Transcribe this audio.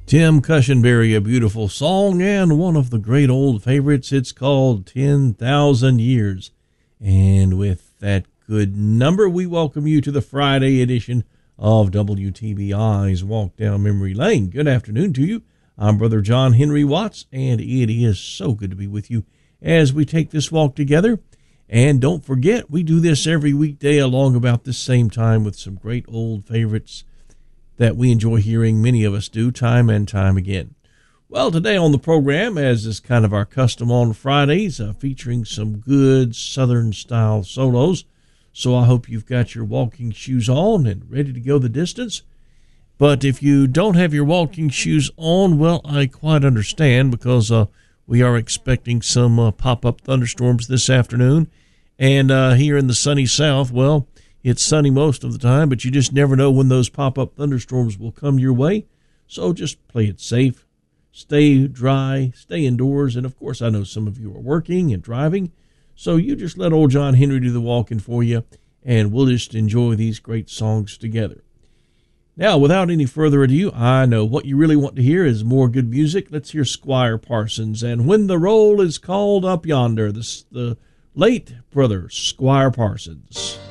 Tim Cushenberry, a beautiful song and one of the great old favorites. It's called 10,000 Years. And with that good number, we welcome you to the Friday edition of WTBI's Walk Down Memory Lane. Good afternoon to you. I'm Brother John Henry Watts, and it is so good to be with you as we take this walk together. And don't forget, we do this every weekday along about this same time with some great old favorites that we enjoy hearing. Many of us do time and time again. Well, today on the program, as is kind of our custom on Fridays, featuring some good Southern-style solos. So I hope you've got your walking shoes on and ready to go the distance. But if you don't have your walking shoes on, well, I quite understand, because we are expecting some pop-up thunderstorms this afternoon. And here in the sunny South, well, it's sunny most of the time, but you just never know when those pop-up thunderstorms will come your way. So just play it safe, stay dry, stay indoors. And, of course, I know some of you are working and driving, so you just let old John Henry do the walking for you, and we'll just enjoy these great songs together. Now, without any further ado, I know what you really want to hear is more good music. Let's hear Squire Parsons, and When the Roll is Called Up Yonder, the late brother Squire Parsons.